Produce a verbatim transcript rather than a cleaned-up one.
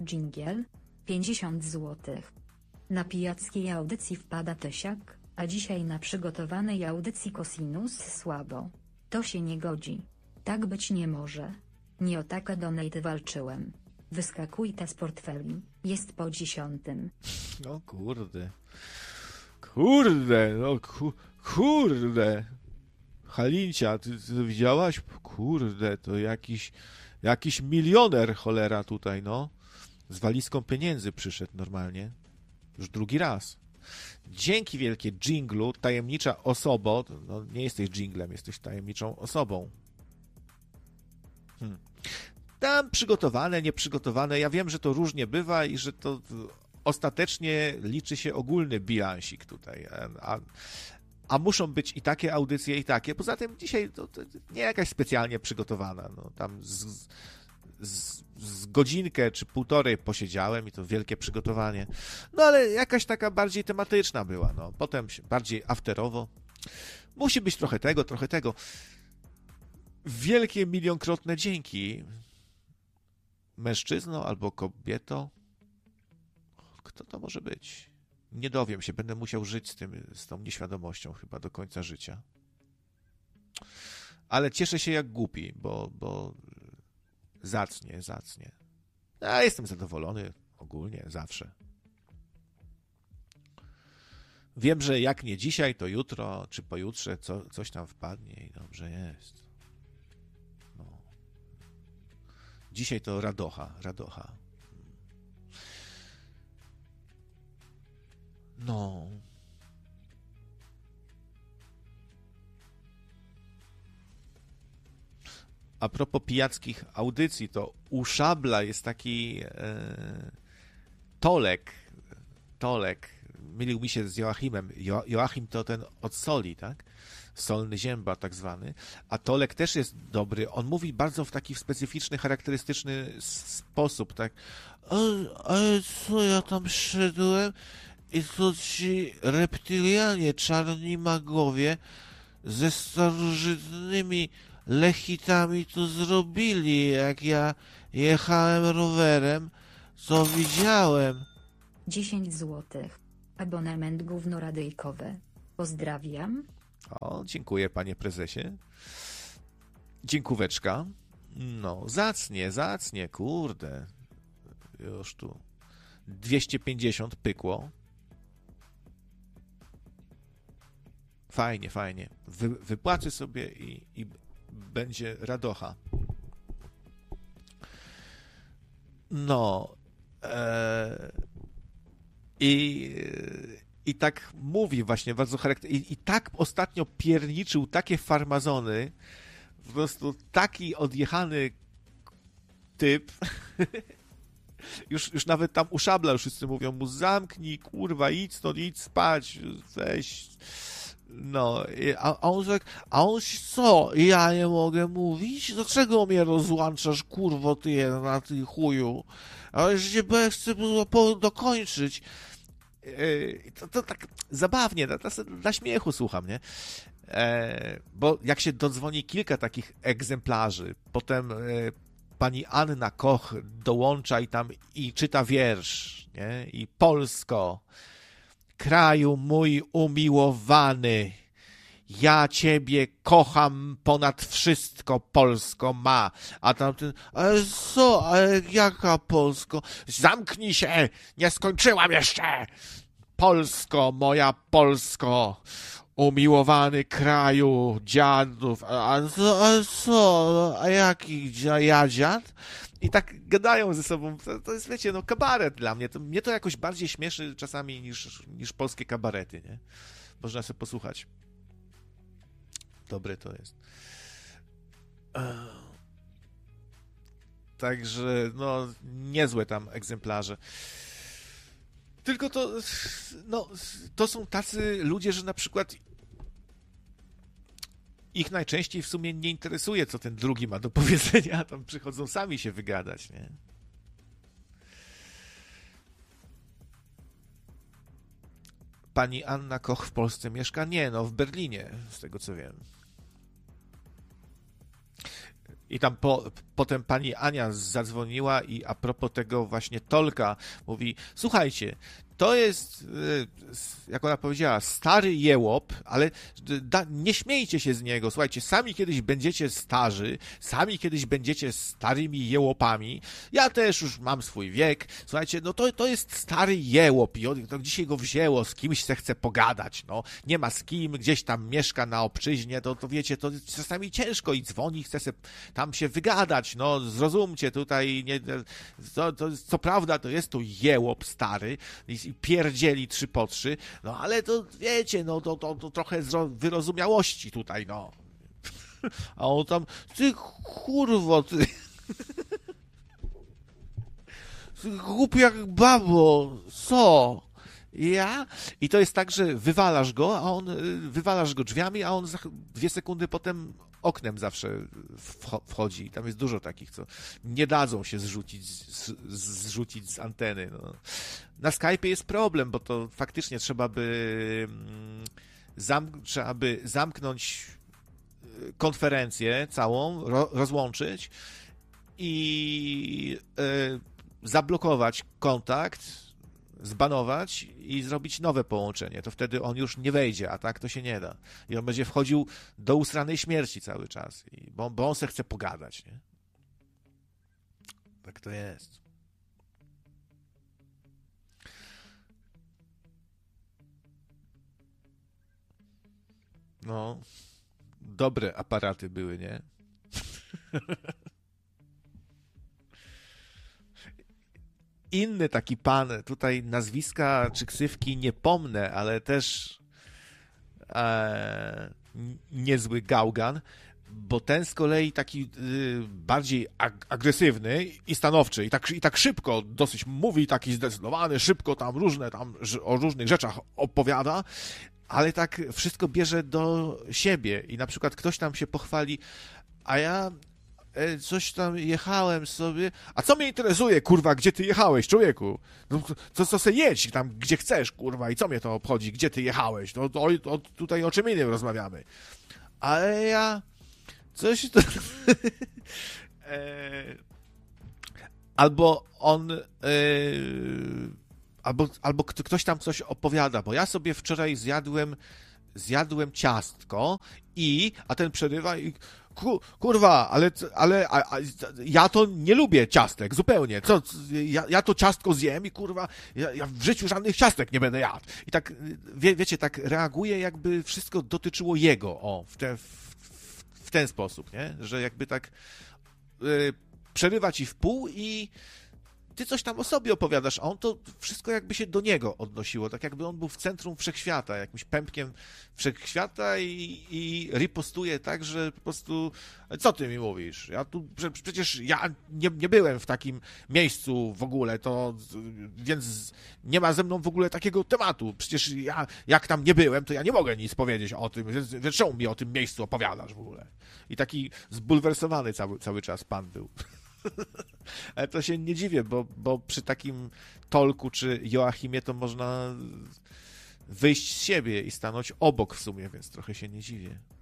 dżingiel? pięćdziesiąt złotych. Na pijackiej audycji wpada Tysiak, a dzisiaj na przygotowanej audycji Cosinus słabo. To się nie godzi. Tak być nie może. Nie o takie donate walczyłem. Wyskakujta z portfeli, jest po dziesiątym. No kurde. Kurde, no ku, kurde. Halincia, ty, ty to widziałaś? Kurde, to jakiś, jakiś milioner cholera tutaj, no. Z walizką pieniędzy przyszedł normalnie. Już drugi raz. Dzięki wielkie dżinglu, tajemnicza osobo, no nie jesteś dżinglem, jesteś tajemniczą osobą. Hmm. Tam przygotowane, nieprzygotowane, ja wiem, że to różnie bywa i że to ostatecznie liczy się ogólny bilansik tutaj, a, a muszą być i takie audycje, i takie. Poza tym dzisiaj to, to nie jakaś specjalnie przygotowana, no tam z, z, z godzinkę czy półtorej posiedziałem i to wielkie przygotowanie. No ale jakaś taka bardziej tematyczna była, no. Potem bardziej afterowo. Musi być trochę tego, trochę tego. Wielkie, milionkrotne dzięki mężczyzno albo kobieto. Kto to może być? Nie dowiem się, będę musiał żyć z tym, z tą nieświadomością chyba do końca życia. Ale cieszę się jak głupi, bo, bo zacnie, zacnie. Ja jestem zadowolony ogólnie, zawsze. Wiem, że jak nie dzisiaj, to jutro, czy pojutrze co, coś tam wpadnie i dobrze jest. No. Dzisiaj to radocha, radocha. No. A propos pijackich audycji, to u Szabla jest taki e, Tolek. Tolek. Mylił mi się z Joachimem. Jo, Joachim to ten od soli, tak? Solny zięba tak zwany. A Tolek też jest dobry. On mówi bardzo w taki specyficzny, charakterystyczny sposób, tak? Ale, ale co ja tam szedłem i co ci reptylianie, czarni magowie ze starożytnymi lechitami to zrobili, jak ja jechałem rowerem, co widziałem. dziesięć złotych. Abonament gówno radyjkowe. Pozdrawiam. O, dziękuję panie prezesie. Dziękóweczka. No, zacnie, zacnie, kurde. Już tu dwieście pięćdziesiąt pykło. Fajnie, fajnie. Wy, wypłacę sobie i, i będzie radocha. No. E, i, I tak mówi właśnie bardzo charakterystycznie. I, I tak ostatnio pierniczył takie farmazony. Po prostu taki odjechany typ. Już, już nawet tam u Szabla już wszyscy mówią mu zamknij, kurwa, idź stąd, idź spać, weź. No, a, a on tak, a on co, ja nie mogę mówić? Dlaczego mnie rozłączasz, kurwo, ty jedna, ty chuju? Ale że ja chcę dokończyć. To, to tak zabawnie, dla, dla śmiechu słucham, nie? E, bo jak się dodzwoni kilka takich egzemplarzy, potem e, pani Anna Koch dołącza i tam i czyta wiersz, nie? I Polsko, kraju mój umiłowany, ja ciebie kocham ponad wszystko, Polsko ma. A tamten, ale co, ale jaka Polsko? Zamknij się, nie skończyłam jeszcze. Polsko, moja Polsko, umiłowany kraju dziadów. A, a, co, a co, a jaki ja dziad? I tak gadają ze sobą, to, to jest, wiecie, no kabaret dla mnie. To, mnie to jakoś bardziej śmieszy czasami niż, niż polskie kabarety, nie? Można sobie posłuchać. Dobre to jest. Także, no, niezłe tam egzemplarze. Tylko to, no, to są tacy ludzie, że na przykład ich najczęściej w sumie nie interesuje, co ten drugi ma do powiedzenia, tam przychodzą sami się wygadać, nie? Pani Anna Koch w Polsce mieszka? Nie, no w Berlinie, z tego co wiem. I tam po, potem pani Ania zadzwoniła i a propos tego właśnie Tolka mówi, słuchajcie, to jest, jak ona powiedziała, stary jełop, ale da, nie śmiejcie się z niego. Słuchajcie, sami kiedyś będziecie starzy, sami kiedyś będziecie starymi jełopami. Ja też już mam swój wiek. Słuchajcie, no to, to jest stary jełop i on, to dzisiaj go wzięło, z kimś se chce pogadać. No, nie ma z kim, gdzieś tam mieszka na obczyźnie, to, to wiecie, to czasami ciężko i dzwoni, chce se tam się wygadać. No, zrozumcie, tutaj, nie, to, to, co prawda, to jest tu jełop stary, i pierdzieli trzy po trzy, no ale to wiecie, no to, to, to trochę wyrozumiałości tutaj, no. A on tam, ty kurwo, ty, ty głupi jak babo, co? Ja? I to jest tak, że wywalasz go, a on, wywalasz go drzwiami, a on za dwie sekundy potem oknem zawsze wchodzi. I tam jest dużo takich, co nie dadzą się zrzucić, z, zrzucić z anteny. No. Na Skype'ie jest problem, bo to faktycznie trzeba by, zamk- trzeba by zamknąć konferencję całą, ro- rozłączyć i yy, zablokować kontakt, zbanować i zrobić nowe połączenie. To wtedy on już nie wejdzie, a tak to się nie da. I on będzie wchodził do usranej śmierci cały czas, I, bo, bo on se chce pogadać. Nie? Tak to jest. No, dobre aparaty były, nie? Inny taki pan, tutaj nazwiska czy ksywki nie pomnę, ale też e, niezły gałgan, bo ten z kolei taki y, bardziej ag- agresywny i stanowczy i tak, i tak szybko dosyć mówi, taki zdecydowany, szybko tam różne tam o różnych rzeczach opowiada, ale tak wszystko bierze do siebie i na przykład ktoś tam się pochwali, a ja coś tam jechałem sobie, a co mnie interesuje, kurwa, gdzie ty jechałeś, człowieku? No, co, co se jedź tam, gdzie chcesz, kurwa, i co mnie to obchodzi, gdzie ty jechałeś? To, to, to tutaj o czym innym rozmawiamy. Ale ja coś to... e... Albo on... E... Albo, albo ktoś tam coś opowiada, bo ja sobie wczoraj zjadłem zjadłem ciastko i, a ten przerywa i ku, kurwa, ale, ale a, a, ja to nie lubię ciastek, zupełnie. Co, ja, ja to ciastko zjem i kurwa, ja, ja w życiu żadnych ciastek nie będę jadł. I tak, wie, wiecie, tak reaguje, jakby wszystko dotyczyło jego, o, w, te, w, w ten sposób, nie? Że jakby tak yy, przerywa ci w pół i ty coś tam o sobie opowiadasz, a on to wszystko jakby się do niego odnosiło, tak jakby on był w centrum wszechświata, jakimś pępkiem wszechświata i, i ripostuje tak, że po prostu, co ty mi mówisz? Ja tu, przecież ja nie, nie byłem w takim miejscu w ogóle, to, więc nie ma ze mną w ogóle takiego tematu. Przecież ja, jak tam nie byłem, to ja nie mogę nic powiedzieć o tym, więc, więc czemu mi o tym miejscu opowiadasz w ogóle? I taki zbulwersowany cały, cały czas pan był. Ale to się nie dziwię, bo, bo przy takim Tolku czy Joachimie to można wyjść z siebie i stanąć obok w sumie, więc trochę się nie dziwię.